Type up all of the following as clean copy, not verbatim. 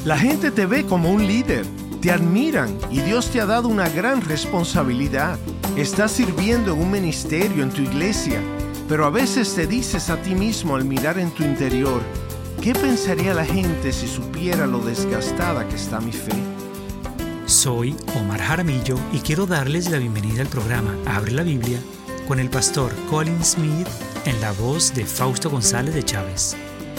La gente te ve como un líder, te admiran y Dios te ha dado una gran responsabilidad. Estás sirviendo en un ministerio en tu iglesia, pero a veces te dices a ti mismo al mirar en tu interior, ¿qué pensaría la gente si supiera lo desgastada que está mi fe? Soy Omar Jaramillo y quiero darles la bienvenida al programa Abre la Biblia con el pastor Colin Smith en la voz de Fausto González de Chávez.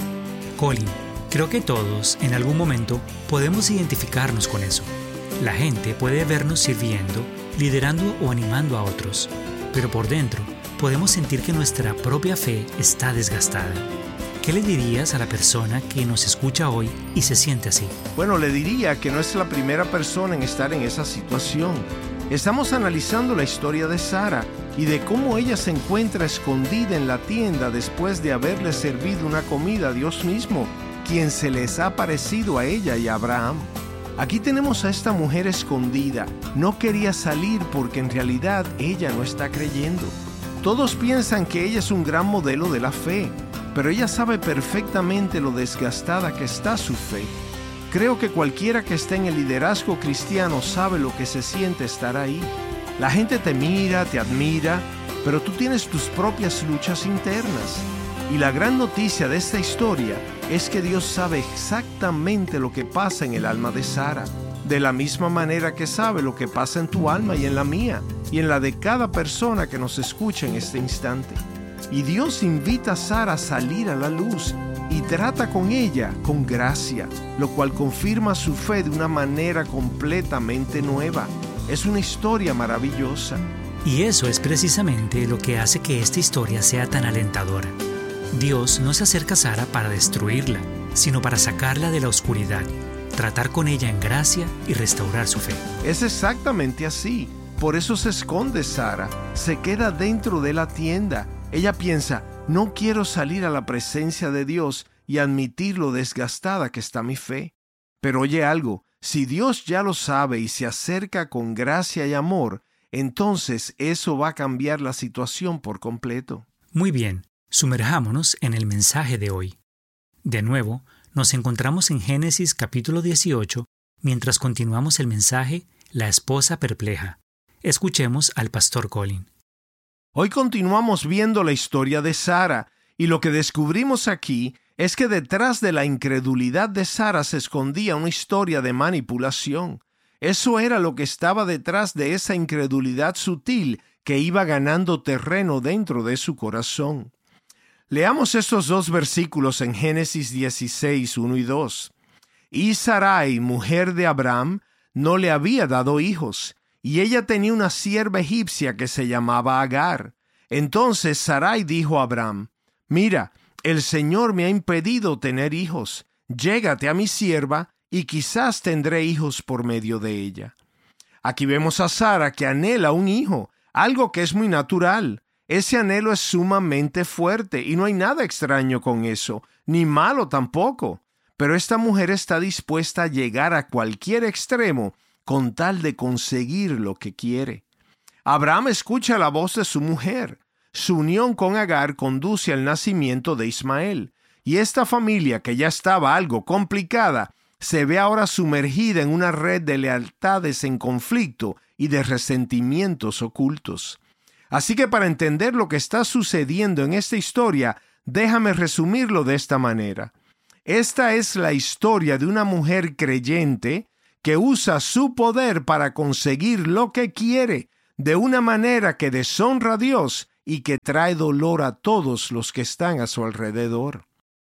Colin, creo que todos en algún momento podemos identificarnos con eso. La gente puede vernos sirviendo, liderando o animando a otros, pero por dentro podemos sentir que nuestra propia fe está desgastada. ¿Qué le dirías a la persona que nos escucha hoy y se siente así? Bueno, le diría que no es la primera persona en estar en esa situación. Estamos analizando la historia de Sara y de cómo ella se encuentra escondida en la tienda después de haberle servido una comida a Dios mismo, quien se les ha parecido a ella y a Abraham. Aquí tenemos a esta mujer escondida. No quería salir porque en realidad ella no está creyendo. Todos piensan que ella es un gran modelo de la fe, pero ella sabe perfectamente lo desgastada que está su fe. Creo que cualquiera que esté en el liderazgo cristiano sabe lo que se siente estar ahí. La gente te mira, te admira, pero tú tienes tus propias luchas internas. Y la gran noticia de esta historia es que Dios sabe exactamente lo que pasa en el alma de Sara, de la misma manera que sabe lo que pasa en tu alma y en la mía, y en la de cada persona que nos escucha en este instante. Y Dios invita a Sara a salir a la luz y trata con ella con gracia, lo cual confirma su fe de una manera completamente nueva. Es una historia maravillosa. Y eso es precisamente lo que hace que esta historia sea tan alentadora. Dios no se acerca a Sara para destruirla, sino para sacarla de la oscuridad, tratar con ella en gracia y restaurar su fe. Es exactamente así. Por eso se esconde Sara, se queda dentro de la tienda. Ella piensa, no quiero salir a la presencia de Dios y admitir lo desgastada que está mi fe. Pero oye algo, si Dios ya lo sabe y se acerca con gracia y amor, entonces eso va a cambiar la situación por completo. Muy bien, sumerjámonos en el mensaje de hoy. De nuevo, nos encontramos en Génesis capítulo 18, mientras continuamos el mensaje La esposa perpleja. Escuchemos al pastor Colin. Hoy continuamos viendo la historia de Sara, y lo que descubrimos aquí es que detrás de la incredulidad de Sara se escondía una historia de manipulación. Eso era lo que estaba detrás de esa incredulidad sutil que iba ganando terreno dentro de su corazón. Leamos estos dos versículos en Génesis 16, 1 y 2. Y Sarai, mujer de Abraham, no le había dado hijos, y ella tenía una sierva egipcia que se llamaba Agar. Entonces Sarai dijo a Abraham, «Mira, el Señor me ha impedido tener hijos. Llégate a mi sierva, y quizás tendré hijos por medio de ella». Aquí vemos a Sara que anhela un hijo, algo que es muy natural. Ese anhelo es sumamente fuerte, y no hay nada extraño con eso, ni malo tampoco. Pero esta mujer está dispuesta a llegar a cualquier extremo con tal de conseguir lo que quiere. Abraham escucha la voz de su mujer. Su unión con Agar conduce al nacimiento de Ismael, y esta familia, que ya estaba algo complicada, se ve ahora sumergida en una red de lealtades en conflicto y de resentimientos ocultos. Así que para entender lo que está sucediendo en esta historia, déjame resumirlo de esta manera. Esta es la historia de una mujer creyente que usa su poder para conseguir lo que quiere de una manera que deshonra a Dios y que trae dolor a todos los que están a su alrededor.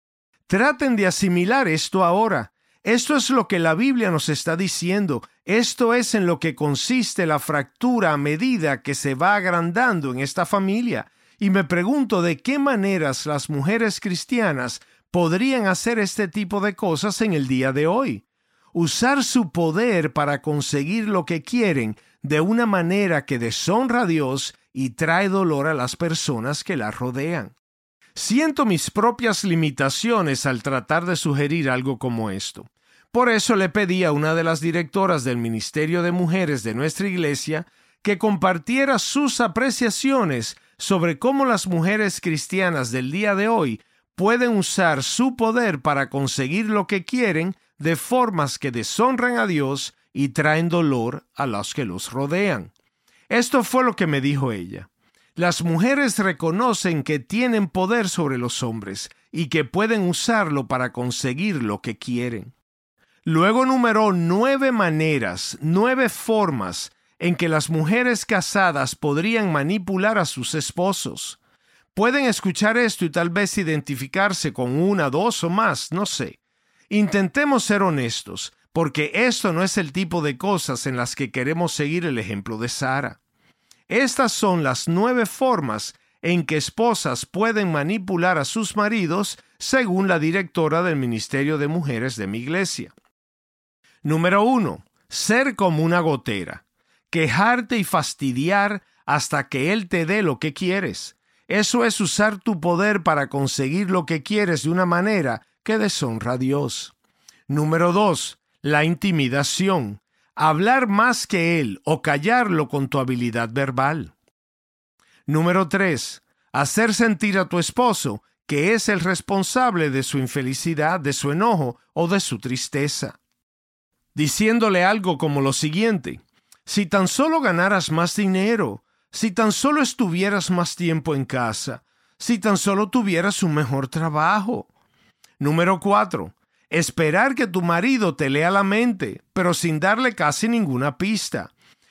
Traten de asimilar esto ahora. Esto es lo que la Biblia nos está diciendo. Esto es en lo que consiste la fractura a medida que se va agrandando en esta familia. Y me pregunto de qué maneras las mujeres cristianas podrían hacer este tipo de cosas en el día de hoy. Usar su poder para conseguir lo que quieren de una manera que deshonra a Dios y trae dolor a las personas que la rodean. Siento mis propias limitaciones al tratar de sugerir algo como esto. Por eso le pedí a una de las directoras del Ministerio de Mujeres de nuestra iglesia que compartiera sus apreciaciones sobre cómo las mujeres cristianas del día de hoy pueden usar su poder para conseguir lo que quieren de formas que deshonran a Dios y traen dolor a los que los rodean. Esto fue lo que me dijo ella. Las mujeres reconocen que tienen poder sobre los hombres y que pueden usarlo para conseguir lo que quieren. Luego numeró 9 maneras, 9 formas en que las mujeres casadas podrían manipular a sus esposos. Pueden escuchar esto y tal vez identificarse con 1, 2 o más, no sé. Intentemos ser honestos, porque esto no es el tipo de cosas en las que queremos seguir el ejemplo de Sara. Estas son las 9 formas en que esposas pueden manipular a sus maridos, según la directora del Ministerio de Mujeres de mi iglesia. Número 1. Ser como una gotera. Quejarte y fastidiar hasta que él te dé lo que quieres. Eso es usar tu poder para conseguir lo que quieres de una manera que deshonra a Dios. Número 2. La intimidación. Hablar más que él o callarlo con tu habilidad verbal. Número 3. Hacer sentir a tu esposo que es el responsable de su infelicidad, de su enojo o de su tristeza. Diciéndole algo como lo siguiente: si tan solo ganaras más dinero, si tan solo estuvieras más tiempo en casa, si tan solo tuvieras un mejor trabajo. Número 4. Esperar que tu marido te lea la mente, pero sin darle casi ninguna pista.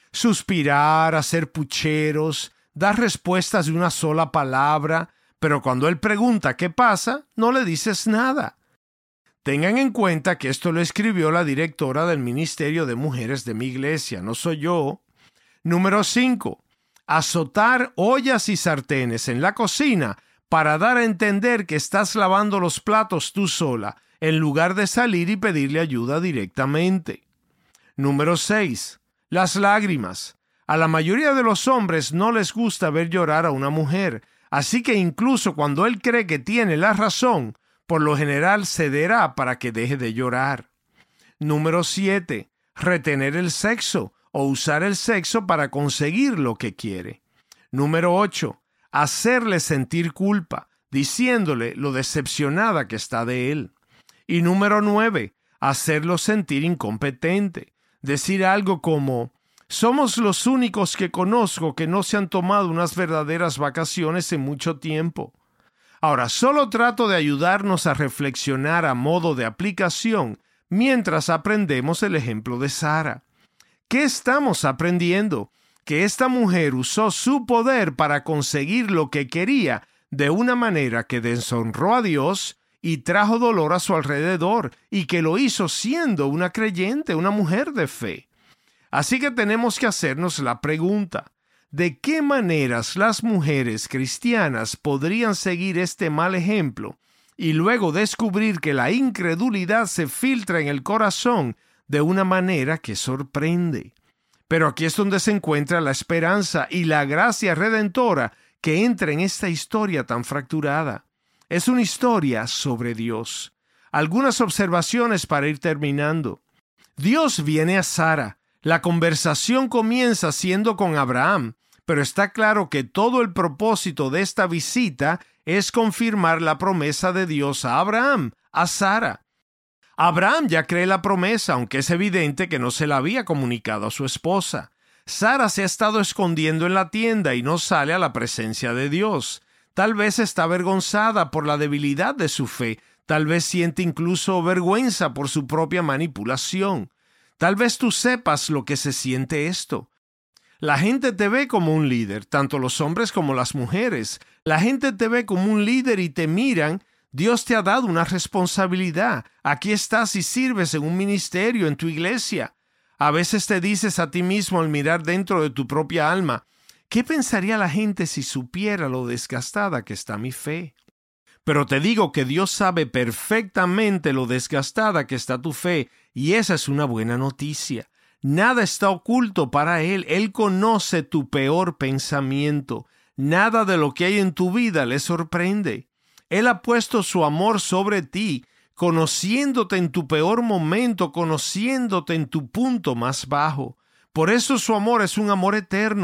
Suspirar, hacer pucheros, dar respuestas de una sola palabra, pero cuando él pregunta qué pasa, no le dices nada. Tengan en cuenta que esto lo escribió la directora del Ministerio de Mujeres de mi iglesia, no soy yo. Número 5. Azotar ollas y sartenes en la cocina para dar a entender que estás lavando los platos tú sola, en lugar de salir y pedirle ayuda directamente. Número 6. Las lágrimas. A la mayoría de los hombres no les gusta ver llorar a una mujer, así que incluso cuando él cree que tiene la razón, por lo general cederá para que deje de llorar. Número 7. Retener el sexo o usar el sexo para conseguir lo que quiere. Número 8. Hacerle sentir culpa, diciéndole lo decepcionada que está de él. Y número 9. Hacerlo sentir incompetente. Decir algo como: somos los únicos que conozco que no se han tomado unas verdaderas vacaciones en mucho tiempo. Ahora, solo trato de ayudarnos a reflexionar a modo de aplicación mientras aprendemos el ejemplo de Sara. ¿Qué estamos aprendiendo? Que esta mujer usó su poder para conseguir lo que quería de una manera que deshonró a Dios y trajo dolor a su alrededor, y que lo hizo siendo una creyente, una mujer de fe. Así que tenemos que hacernos la pregunta: ¿de qué maneras las mujeres cristianas podrían seguir este mal ejemplo y luego descubrir que la incredulidad se filtra en el corazón de una manera que sorprende? Pero aquí es donde se encuentra la esperanza y la gracia redentora que entra en esta historia tan fracturada. Es una historia sobre Dios. Algunas observaciones para ir terminando. Dios viene a Sara. La conversación comienza siendo con Abraham, pero está claro que todo el propósito de esta visita es confirmar la promesa de Dios a Abraham, a Sara. Abraham ya cree la promesa, aunque es evidente que no se la había comunicado a su esposa. Sara se ha estado escondiendo en la tienda y no sale a la presencia de Dios. Tal vez está avergonzada por la debilidad de su fe. Tal vez siente incluso vergüenza por su propia manipulación. Tal vez tú sepas lo que se siente esto. La gente te ve como un líder, tanto los hombres como las mujeres. La gente te ve como un líder y te miran. Dios te ha dado una responsabilidad. Aquí estás y sirves en un ministerio, en tu iglesia. A veces te dices a ti mismo al mirar dentro de tu propia alma: ¿qué pensaría la gente si supiera lo desgastada que está mi fe? Pero te digo que Dios sabe perfectamente lo desgastada que está tu fe, y esa es una buena noticia. Nada está oculto para Él. Él conoce tu peor pensamiento. Nada de lo que hay en tu vida le sorprende. Él ha puesto su amor sobre ti, conociéndote en tu peor momento, conociéndote en tu punto más bajo. Por eso su amor es un amor eterno.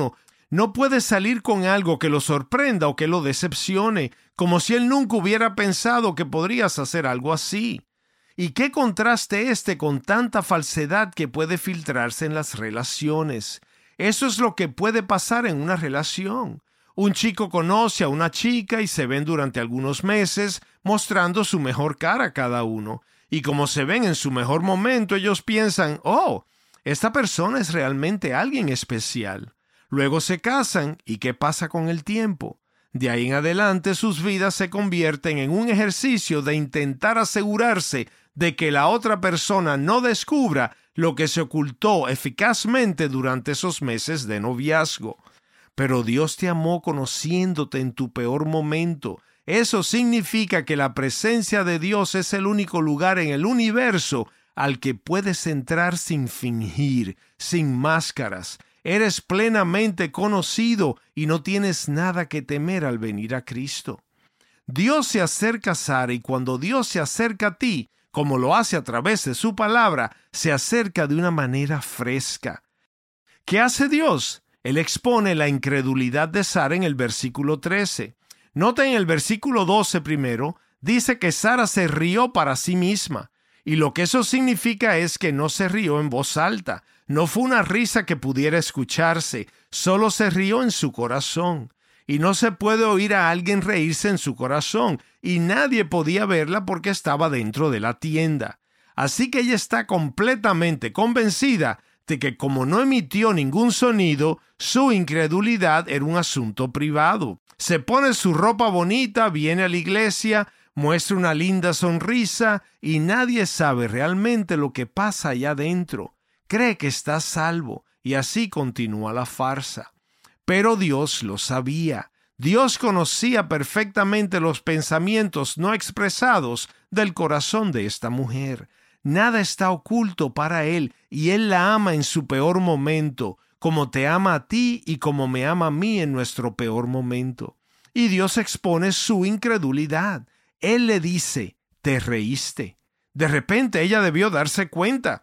No puede salir con algo que lo sorprenda o que lo decepcione, como si él nunca hubiera pensado que podrías hacer algo así. ¿Y qué contraste con tanta falsedad que puede filtrarse en las relaciones? Eso es lo que puede pasar en una relación. Un chico conoce a una chica y se ven durante algunos meses mostrando su mejor cara cada uno. Y como se ven en su mejor momento, ellos piensan, oh, esta persona es realmente alguien especial. Luego se casan, ¿y qué pasa con el tiempo? De ahí en adelante sus vidas se convierten en un ejercicio de intentar asegurarse de que la otra persona no descubra lo que se ocultó eficazmente durante esos meses de noviazgo. Pero Dios te amó conociéndote en tu peor momento. Eso significa que la presencia de Dios es el único lugar en el universo al que puedes entrar sin fingir, sin máscaras. Eres plenamente conocido y no tienes nada que temer al venir a Cristo. Dios se acerca a Sara y cuando Dios se acerca a ti, como lo hace a través de su palabra, se acerca de una manera fresca. ¿Qué hace Dios? Él expone la incredulidad de Sara en el versículo 13. Nota en el versículo 12 primero, dice que Sara se rió para sí misma. Y lo que eso significa es que no se rió en voz alta. No fue una risa que pudiera escucharse, solo se rió en su corazón. Y no se puede oír a alguien reírse en su corazón, y nadie podía verla porque estaba dentro de la tienda. Así que ella está completamente convencida de que como no emitió ningún sonido, su incredulidad era un asunto privado. Se pone su ropa bonita, viene a la iglesia, muestra una linda sonrisa y nadie sabe realmente lo que pasa allá adentro. Cree que está a salvo y así continúa la farsa. Pero Dios lo sabía. Dios conocía perfectamente los pensamientos no expresados del corazón de esta mujer. Nada está oculto para Él y Él la ama en su peor momento, como te ama a ti y como me ama a mí en nuestro peor momento. Y Dios expone su incredulidad. Él le dice, ¿te reíste? De repente ella debió darse cuenta.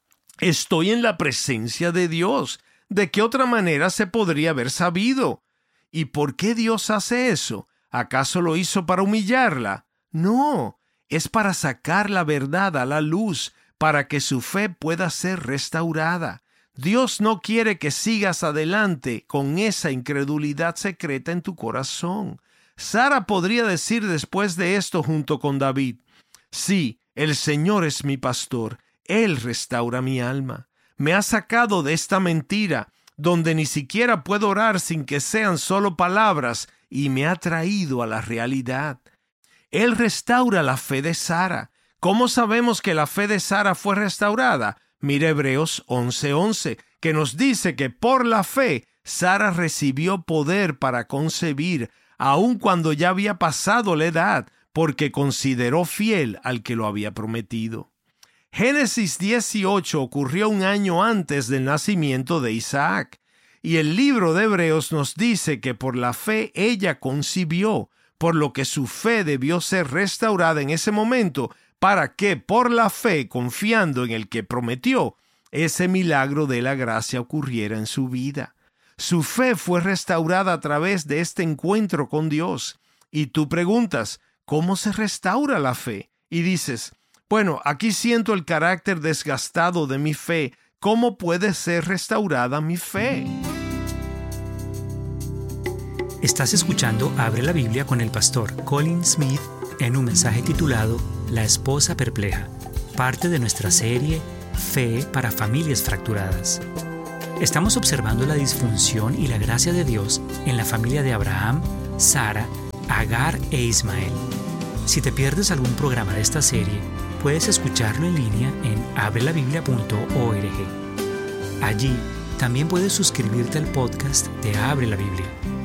Estoy en la presencia de Dios. ¿De qué otra manera se podría haber sabido? ¿Y por qué Dios hace eso? ¿Acaso lo hizo para humillarla? No, es para sacar la verdad a la luz, para que su fe pueda ser restaurada. Dios no quiere que sigas adelante con esa incredulidad secreta en tu corazón. Sara podría decir después de esto junto con David, sí, el Señor es mi pastor, Él restaura mi alma. Me ha sacado de esta mentira, donde ni siquiera puedo orar sin que sean solo palabras, y me ha traído a la realidad. Él restaura la fe de Sara. ¿Cómo sabemos que la fe de Sara fue restaurada? Mira Hebreos 11:11, que nos dice que por la fe Sara recibió poder para concebir, aun cuando ya había pasado la edad, porque consideró fiel al que lo había prometido. Génesis 18 ocurrió un año antes del nacimiento de Isaac, y el libro de Hebreos nos dice que por la fe ella concibió, por lo que su fe debió ser restaurada en ese momento, para que por la fe, confiando en el que prometió, ese milagro de la gracia ocurriera en su vida. Su fe fue restaurada a través de este encuentro con Dios. Y tú preguntas, ¿cómo se restaura la fe? Y dices, bueno, aquí siento el carácter desgastado de mi fe. ¿Cómo puede ser restaurada mi fe? Estás escuchando Abre la Biblia con el pastor Colin Smith en un mensaje titulado La esposa perpleja, parte de nuestra serie Fe para familias fracturadas. Estamos observando la disfunción y la gracia de Dios en la familia de Abraham, Sara, Agar e Ismael. Si te pierdes algún programa de esta serie, puedes escucharlo en línea en abrelabiblia.org. Allí también puedes suscribirte al podcast de Abre la Biblia.